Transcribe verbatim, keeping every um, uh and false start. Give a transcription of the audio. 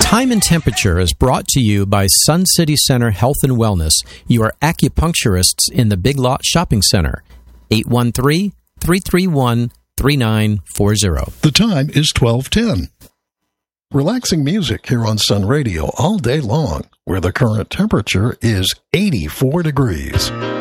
Time and Temperature is brought to you by Sun City Center Health and Wellness, your acupuncturists in the Big Lot Shopping Center. eight one three, three three one, three nine four zero. The time is twelve ten. Relaxing music here on Sun Radio all day long, where the current temperature is eighty-four degrees.